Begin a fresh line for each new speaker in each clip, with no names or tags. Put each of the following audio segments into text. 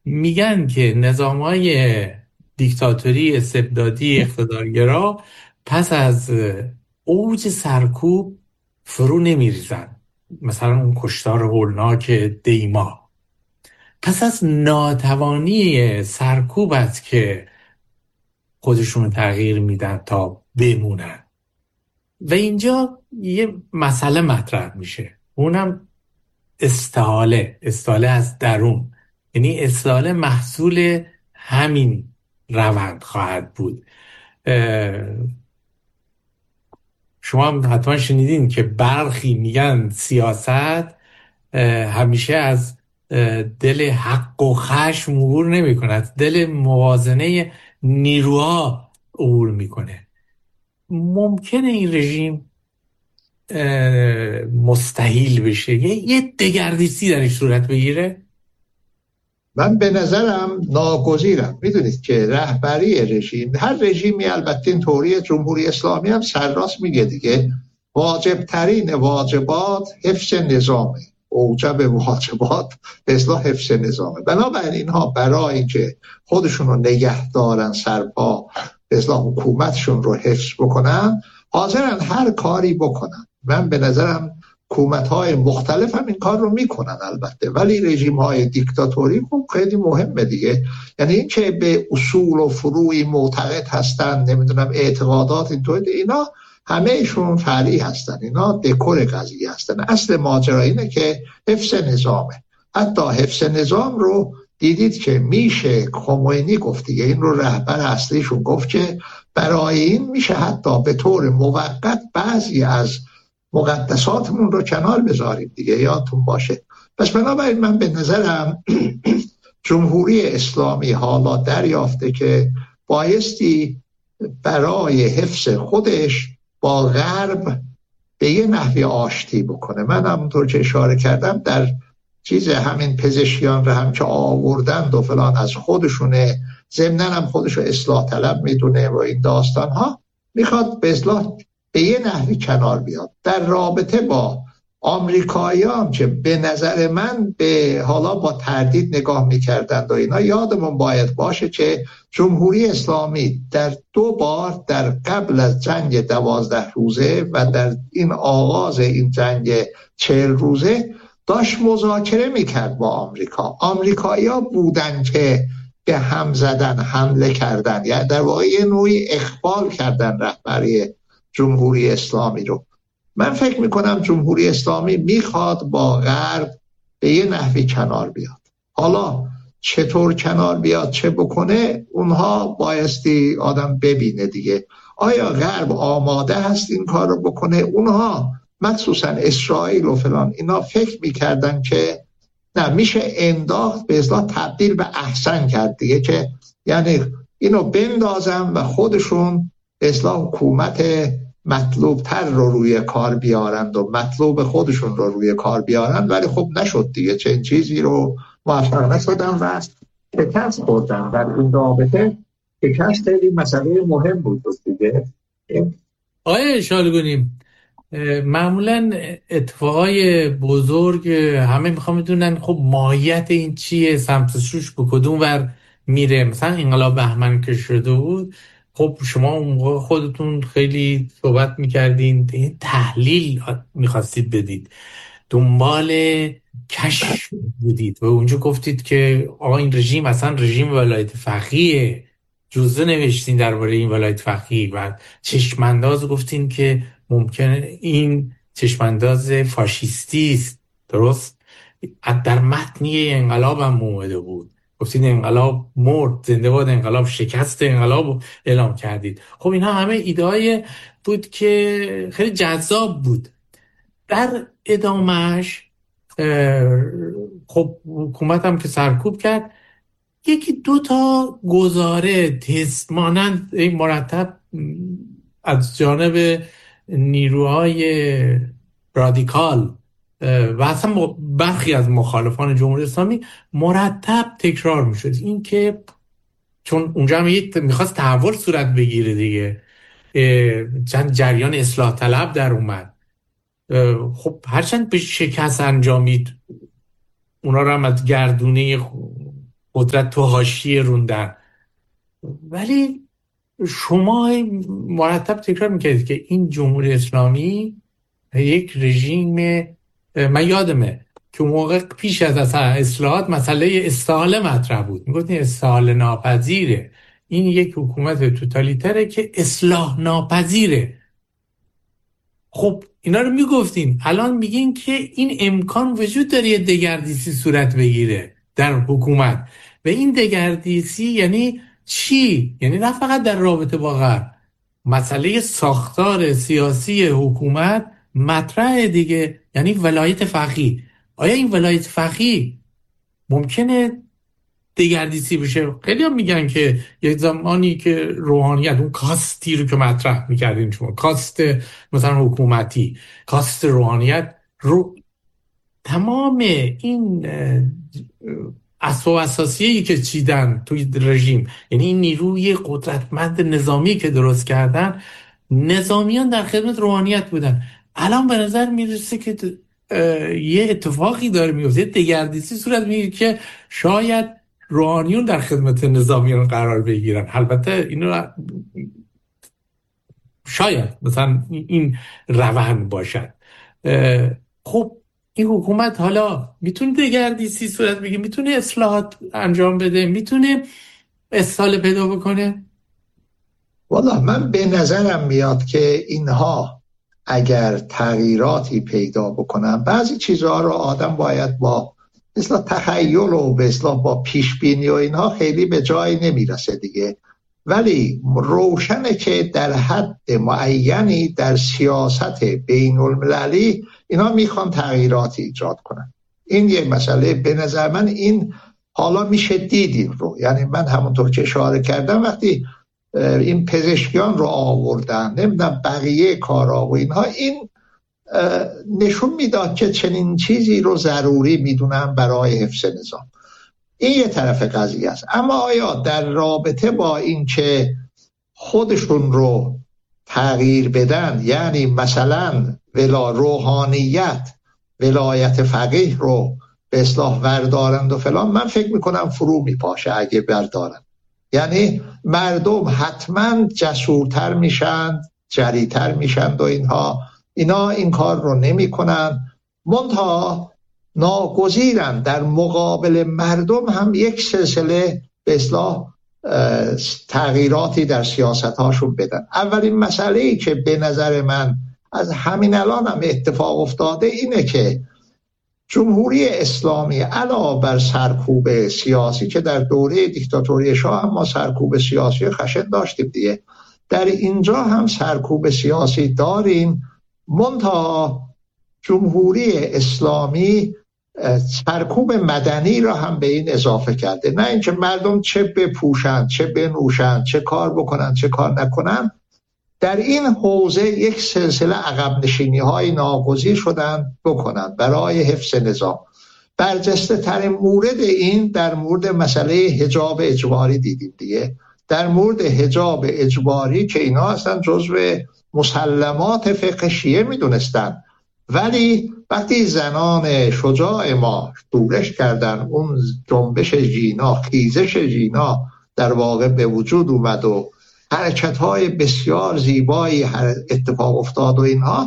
میگن که نظامهای دیکتاتوری استبدادی اقتدارگرا پس از اوج سرکوب فرو نمیریزن. مثلا اون کشتار هولناک دیما پس از ناتوانی سرکوب است که خودشون رو تغییر میدن تا بمونن. و اینجا یه مسئله مطرح میشه، اونم استعاله از درون. یعنی استعاله محصول همین روند خواهد بود. شما هم حتما شنیدین که برخی میگن سیاست همیشه از دل حق و خشم عبور نمی کند، دل موازنه نیروها عبور میکنه. ممکنه این رژیم مستحیل بشه، یه دگردیسی درش صورت بگیره؟
من به نظرم ناگزیرم. میدونید که رهبری رژیم، هر رژیمی، البته این طوری جمهوری اسلامی هم سرراست میگه دیگه، واجب ترین واجبات حفظ نظامه، اوجب واجبات به اصلاح حفظ نظامه. بنابراین اینها برای اینکه خودشون رو نگه دارن سرپا، به اصلاح حکومتشون رو حفظ بکنن، حاضرن هر کاری بکنن. من به نظرم حکومت‌های مختلف هم این کار رو میکنن البته، ولی رژیم‌های دیکتاتوری خب خیلی مهمه دیگه. یعنی این که به اصول و فروعی معتقد هستن، نمیدونم اعتقادات اینطوری، اینا همهشون فرعی هستن، اینا دکور قضیه هستن. اصل ماجرا اینه که حفظ نظامه. حتی حفظ نظام رو دیدید که میشه، خمینی گفت دیگه، این رو رهبر اصلیشون گفت که برای این میشه حتی به طور موقت بعضی از مقدساتمون رو کنار بذاریم دیگه، یادتون باشه. پس بنابراین من به نظرم جمهوری اسلامی حالا دریافته که بایستی برای حفظ خودش با غرب به یه نحوی آشتی بکنه. من همونطور که اشاره کردم در چیز همین پزشکیان رو هم که آوردند و فلان از خودشونه، ضمناً هم خودشو اصلاح طلب میدونه و این داستان ها، میخواد به اصلاح به یه نحوی کنار بیاد. در رابطه با آمریکایی‌ها که به نظر من به حالا با تردید نگاه میکردند و اینا، یادمون باید باشه که جمهوری اسلامی در 2 بار در قبل از جنگ 12 روزه و در این آغاز این جنگ 40 روزه داشت مذاکره میکرد با آمریکا. آمریکایی‌ها بودن که به هم زدن، حمله کردن، یعنی در واقع یه نوعی اخبال کردن رهبری جمهوری اسلامی رو. من فکر میکنم جمهوری اسلامی میخواد با غرب به یه نحوی کنار بیاد. حالا چطور کنار بیاد، چه بکنه، اونها بایستی آدم ببینه دیگه. آیا غرب آماده هست این کار رو بکنه؟ اونها مخصوصا اسرائیل و فلان اینا فکر میکردن که نه، میشه انداخت، به اصلاح تبدیل به احسن کرد دیگه، که یعنی اینو بندازن و خودشون به اصلاح حکومت مطلوب تر رو روی کار بیارند و مطلوب خودشون رو روی کار بیارند. ولی خب نشد دیگه، چنین چیزی رو موفق نشدن و شکست خوردن. در این رابطه شکست خیلی مسئله مهم بود دیگه.
آقای شالگونی، معمولا اتفاقای بزرگ همه میخوام بدونن خب ماهیت این چیه، سمت سوش به کدوم ور میره. مثلا انقلاب بهمن که شده بود، خب شما اون موقع خودتون خیلی صحبت میکردین، تحلیل میخواستید بدید، دنبال کشف بودید و اونجا گفتید که آقا این رژیم اصلا رژیم ولایت فقیه. جزء نوشتین درباره این ولایت فقیه و چشمانداز گفتین که ممکنه این چشمانداز فاشیستی است. درست؟ در متنی انقلاب هم اومده بود، گفتین انقلاب مرد، زنده باد انقلاب، شکست انقلاب اعلام کردید. خب اینها همه ایده‌ای بود که خیلی جذاب بود. در ادامهش خب حکومت هم که سرکوب کرد، یکی 2 تا گزاره تست مانند این مرتب از جانب نیروهای رادیکال و اصلا برخی از مخالفان جمهوری اسلامی مرتب تکرار میشد. این که چون اونجا هم میخواست تحول صورت بگیره دیگه، چند جریان اصلاح طلب در اومد، خب هرچند به شکست انجامید، اونا رو هم از گردونه قدرت تو حاشیه روندن. ولی شما مرتب تکرار میکردید که این جمهوری اسلامی یک رژیم، من یادمه که موقع پیش از اصلا اصلاحات مسئله استحاله مطرح بود، میگفتین استحاله ناپذیره، این یک حکومت توتالیتره که اصلاح ناپذیره. خب اینا رو میگفتین، الان میگین که این امکان وجود داره یه دگردیسی صورت بگیره در حکومت. و این دگردیسی یعنی چی؟ یعنی نه فقط در رابطه با غرب، مسئله ساختار سیاسی حکومت مطرح دیگه، یعنی ولایت فقیه. آیا این ولایت فقیه ممکنه دگردیسی بشه؟ خیلی هم میگن که یک زمانی که روحانیت، اون کاستی رو که مطرح میکردین شما، کاست مثلا حکومتی، کاست روحانیت رو، تمام این اسباب اساسیه‌ای که چیدن توی رژیم، یعنی این نیروی قدرتمند نظامی که درست کردن، نظامیان در خدمت روحانیت بودن. الان به نظر میرسه که یه اتفاقی داره میفته، یه دگردیسی صورت میگیره که شاید روحانیون در خدمت نظامیان قرار بگیرن. البته اینو شاید مثلا این روند باشد. خب این حکومت حالا میتونه دگردیسی صورت بگیره، میتونه اصلاحات انجام بده، میتونه اصلاح پیدا بکنه؟
والا من به نظرم میاد که اینها اگر تغییراتی پیدا بکنن، بعضی چیزها رو آدم باید با مثلا تخیل و به اصطلاح با پیش بینی و اینها خیلی به جایی نمیرسه دیگه. ولی روشنه که در حد معینی در سیاست بین المللی اینا میخوان تغییراتی ایجاد کنن. این یک مسئله به نظر من، این حالا میشه دید رو. یعنی من همونطور که اشاره کردم وقتی این پزشکیان رو آوردن، نمیدونم بقیه کارا و اینها، این نشون میداد که چنین چیزی رو ضروری میدونن برای حفظ نظام. این یه طرف قضیه است. اما آیا در رابطه با این که خودشون رو تغییر بدن، یعنی مثلا روحانیت، ولایت فقیه رو به اصلاح وردارند و فلان، من فکر میکنم فرو میپاشه اگه بردارن. یعنی مردم حتما جسورتر میشن، جریتر میشن و اینا این کار رو نمی کنن. منتها ناگزیرن در مقابل مردم هم یک سلسله به اصلاح تغییراتی در سیاست هاشون بدن. اولین مسئله‌ای که به نظر من از همین الان هم اتفاق افتاده اینه که جمهوری اسلامی علاوه بر سرکوب سیاسی که در دوره دیکتاتوری شاه هم ما سرکوب سیاسی خشن داشتیم دیگه، در اینجا هم سرکوب سیاسی داریم. منتها جمهوری اسلامی سرکوب مدنی را هم به این اضافه کرده. نه اینکه مردم چه بپوشن، چه بنوشن، چه کار بکنن، چه کار نکنن. در این حوزه یک سلسله عقب نشینی های ناگزیر شدن بکنن برای حفظ نظام. برجسته ترین مورد این در مورد مسئله حجاب اجباری دیدیم دیگه. در مورد حجاب اجباری که اینا اصلا جزو مسلمات فقه شیعه میدونستن، ولی وقتی زنان شجاع ما شورش کردن، اون جنبش ژینا، خیزش ژینا در واقع به وجود اومد و حرکت‌های بسیار زیبایی اتفاق افتاد و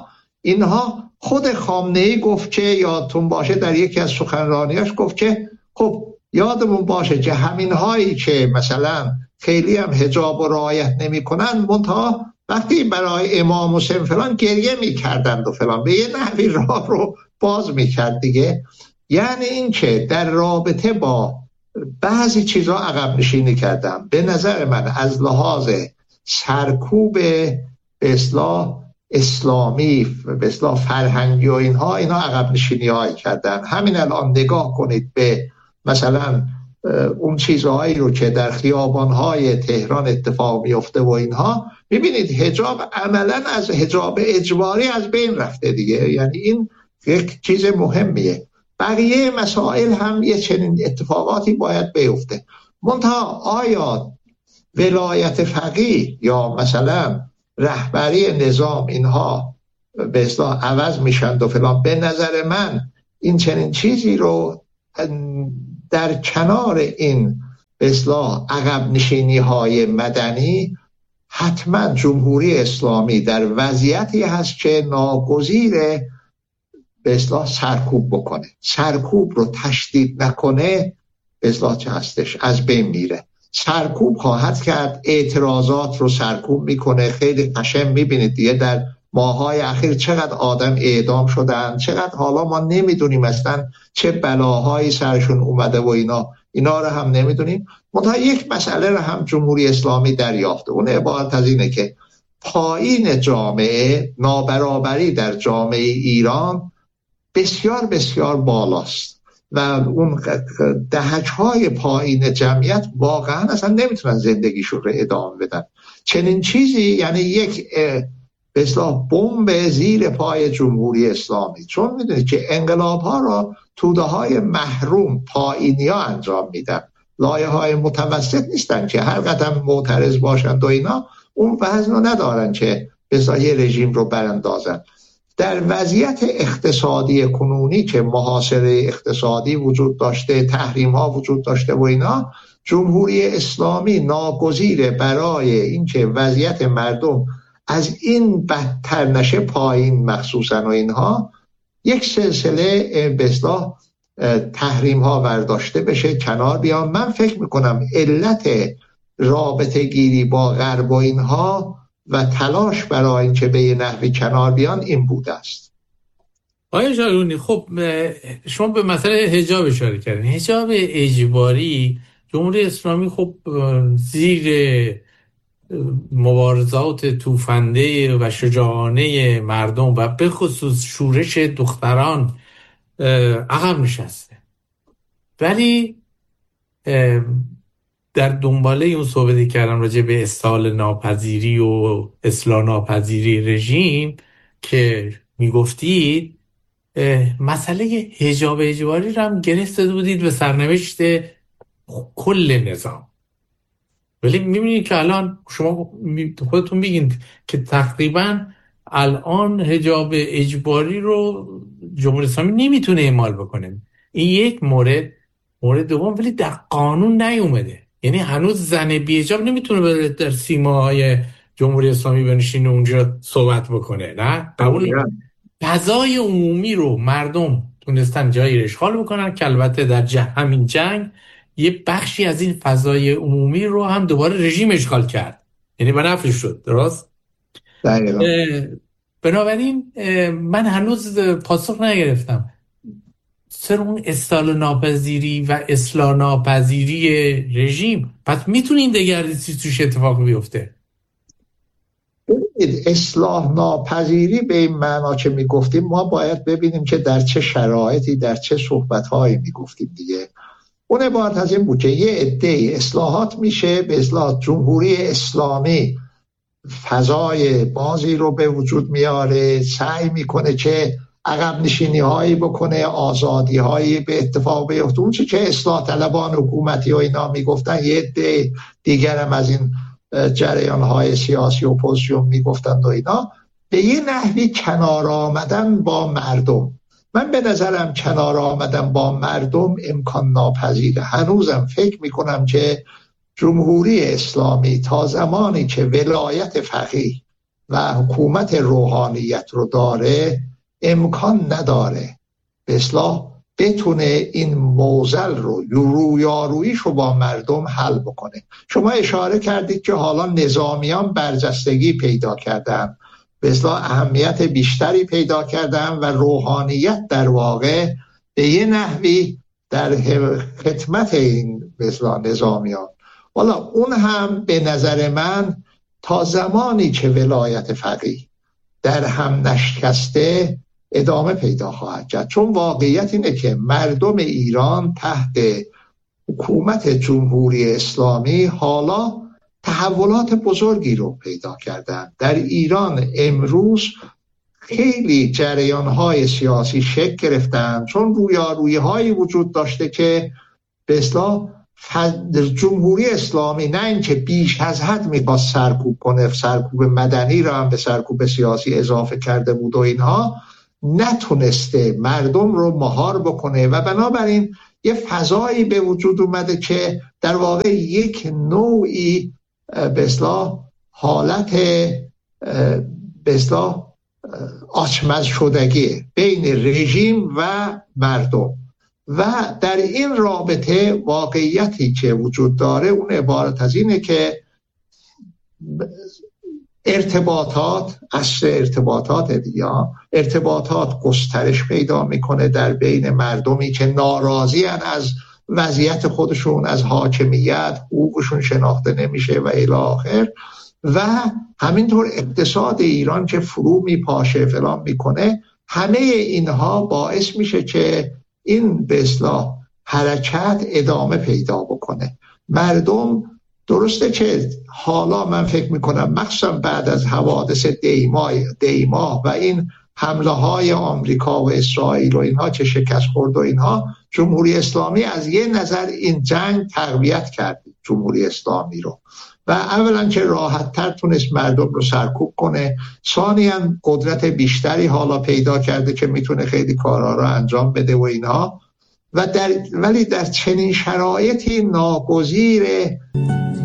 اینها خود خامنه‌ای گفت که یادتون باشه در یکی از سخنرانیاش گفت که خب یادمون باشه که همین هایی که مثلا خیلی هم حجاب و رعایت نمی‌کنن، منتها وقتی برای امام حسین فلان گریه می‌کردند و فلان، به یه نحوی راه رو باز می‌کرد دیگه. یعنی این که در رابطه با بعضی چیزها عقب نشینی کردن. به نظر من از لحاظ سرکوب به اصلاح اسلامی، به اصلاح فرهنگی و اینا عقب نشینی هایی کردن. همین الان نگاه کنید به مثلا اون چیزهایی رو که در خیابانهای تهران اتفاق میفته و اینها، میبینید حجاب عملا از حجاب اجباری از بین رفته دیگه. یعنی این یک چیز مهمیه. بقیه مسائل هم یه چنین اتفاقاتی باید بیفته. منتها آیا ولایت فقیه یا مثلا رهبری نظام اینها به اصطلاح عوض میشن و فلان؟ به نظر من این چنین چیزی رو در کنار این به اصطلاح عقب نشینی های مدنی، حتما جمهوری اسلامی در وضعیتی هست که ناگزیره به اصطلاح سرکوب بکنه. سرکوب رو تشدید نکنه به اصطلاح چه هستش؟ از بین میره. سرکوب خواهد کرد، اعتراضات رو سرکوب میکنه. خیلی قشنگ میبینید دیگه در ماهای اخیر چقدر آدم اعدام شدن، چقدر حالا ما نمیدونیم اصلا چه بلاهایی سرشون اومده و اینا رو هم نمیدونیم. منتها یک مسئله رو هم جمهوری اسلامی دریافته، اون عبارت از اینه که پایین جامعه، نابرابری در جامعه ایران بسیار بسیار بالاست و اون دهک‌های پایین جمعیت واقعا اصلا نمیتونن زندگیشون رو ادامه بدن. چنین چیزی یعنی یک به اصطلاح بمب زیر پای جمهوری اسلامی، چون میدونید که انقلاب ها را توده های محروم پایینی ها انجام میدن، لایه های متوسط نیستن که هر قدم معترض باشند و اینا اون وزن رو ندارن که به اصطلاح رژیم رو براندازن. در وضعیت اقتصادی کنونی که محاصره اقتصادی وجود داشته، تحریم ها وجود داشته و اینا، جمهوری اسلامی ناگزیره برای اینکه وضعیت مردم از این بدتر نشه پایین مخصوصا و اینها، یک سلسله به اصطلاح تحریم ها برداشته بشه، کنار بیان. من فکر میکنم علت رابطه گیری با غرب و اینها و تلاش برای اینکه به یه نحوی کنار بیان این بوده است.
آقای شالگونی، خب شما به مسئله حجاب اشاره کردین. حجاب اجباری جمهوری اسلامی خب زیر مبارزات توفنده و شجاعانه مردم و به خصوص شورش دختران عقب نشسته، ولی در دنباله اون صحبتی کردم راجع به اصلاح ناپذیری و اصلاح ناپذیری رژیم که میگفتید، مسئله حجاب اجباری رو هم گرفته بودید به سرنوشت کل نظام. ولی میبینید که الان شما خودتون میگین که تقریبا الان حجاب اجباری رو جمهوری اسلامی نمیتونه اعمال بکنه. این یک مورد دوم، ولی در قانون نیومده. یعنی هنوز زن بی حجاب نمیتونه در سیماهای جمهوری اسلامی بنشینه اونجا صحبت بکنه. نه، قبول. فضای عمومی رو مردم تونستن جایی اشغال بکنن که البته در همین جنگ یه بخشی از این فضای عمومی رو هم دوباره رژیم اشغال کرد، یعنی به نفعش شد. درست؟ بنابراین من هنوز پاسخ نگرفتم سر اون اصلاح ناپذیری و اصلاح ناپذیری رژیم، پس میتونه این دگردیسی توش اتفاق بیفته؟
اصلاح ناپذیری به این معنا که میگفتیم، ما باید ببینیم که در چه شرایطی، در چه صحبت‌هایی میگفتیم دیگه. اون عبارت از این بود که یه عده اصلاحات میشه، به اصلاح جمهوری اسلامی فضای بازی رو به وجود میاره، سعی میکنه که عقب نشینی هایی بکنه، آزادی هایی به اتفاق بیفته. اون که اصلاح طلبان حکومتی و اینا میگفتن، یه عده دیگر هم از این جریان های سیاسی و اپوزیسیون میگفتن و اینا، به یه نحوی کنار آمدن با مردم. من به نظرم کنار آمدن با مردم امکان ناپذیره. هنوزم فکر میکنم که جمهوری اسلامی تا زمانی که ولایت فقیه و حکومت روحانیت رو داره، امکان نداره به اصلاح بتونه این معضل رو رویاروییش رو با مردم حل بکنه. شما اشاره کردید که حالا نظامیان برجستگی پیدا کردن، به اصلاح اهمیت بیشتری پیدا کردن و روحانیت در واقع به یه نحوی در خدمت این به اصلاح نظامیان. والا اون هم به نظر من تا زمانی که ولایت فقیه در هم نشکسته ادامه پیدا خواهد کرد، چون واقعیت اینه که مردم ایران تحت حکومت جمهوری اسلامی حالا تحولات بزرگی رو پیدا کردن. در ایران امروز خیلی جریان‌های سیاسی شکل گرفتن، چون رویارویی‌هایی وجود داشته که به اصطلاح جمهوری اسلامی نه اینکه بیش از حد می‌خواست سرکوب کنه، سرکوب مدنی رو هم به سرکوب سیاسی اضافه کرده بود و اینها، نتونسته مردم رو مهار بکنه و بنابراین یه فضایی به وجود اومده که در واقع یک نوعی به اصطلاح حالت به اصطلاح آچمز شدگی بین رژیم و مردم و در این رابطه واقعیتی که وجود داره اون عبارت از اینه که ارتباطات گسترش پیدا میکنه در بین مردمی که ناراضی از وضعیت خودشون، از حاکمیت، حقوقشون شناخته نمیشه و الی آخر، و همینطور اقتصاد ایران که فرو میپاشه فلان میکنه. همه اینها باعث میشه که این به اصطلاح حرکت ادامه پیدا بکنه. مردم درسته که حالا من فکر میکنم مخصوصا بعد از حوادث دیما و این حمله های آمریکا و اسرائیل و اینها که شکست خورد و اینها، جمهوری اسلامی از یه نظر این جنگ تقویت کرد جمهوری اسلامی رو و اولا که راحت تر تونست مردم رو سرکوب کنه، ثانیاً قدرت بیشتری حالا پیدا کرده که میتونه خیلی کارها رو انجام بده و اینها، ولی در چنین شرایطی ناگزیره